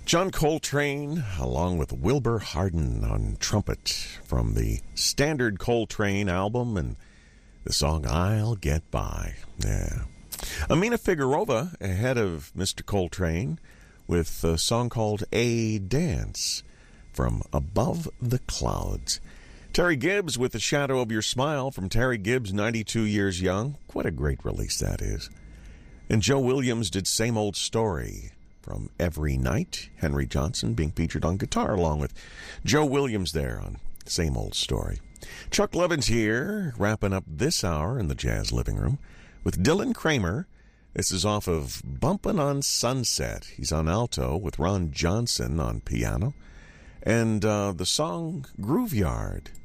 John Coltrane, along with Wilbur Harden on trumpet from the Standard Coltrane album, and the song I'll Get By. Yeah. Amina Figueroa ahead of Mr. Coltrane with a song called A Dance from Above the Clouds. Terry Gibbs with The Shadow of Your Smile from Terry Gibbs, 92 Years Young. What a great release that is. And Joe Williams did Same Old Story from Every Night. Henry Johnson being featured on guitar along with Joe Williams there on Same Old Story. Chuck Levin's here, wrapping up this hour in the Jazz Living Room with Dylan Kramer. This is off of Bumpin' on Sunset. He's on alto with Ron Johnson on piano. And the song Groove Yard.